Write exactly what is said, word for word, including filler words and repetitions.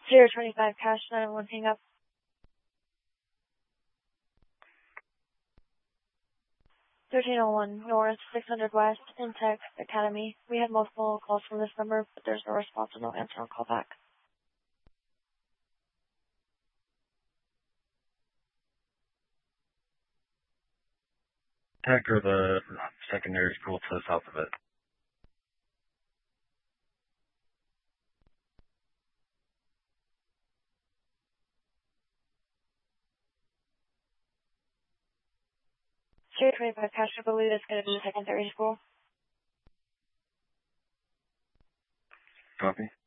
zero twenty-five cash nine one hang up. thirteen oh one North, six hundred West, Intex Academy. We had multiple calls from this number, but there's no response and no answer on call back. Tech or the secondary school to the south of it. zero twenty-five cash, I believe it's going to be the secondary school. Copy.